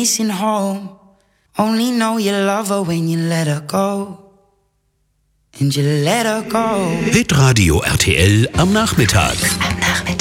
Missing home. Only know you love her when you let her go. And you let her go. Hitradio RTL am Nachmittag. Am Nachmittag.